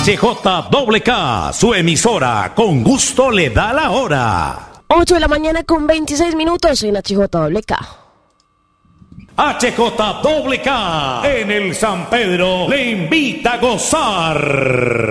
HJWK, su emisora, con gusto le da la hora. 8 de la mañana con 26 minutos en HJWK. HJWK en el San Pedro le invita a gozar.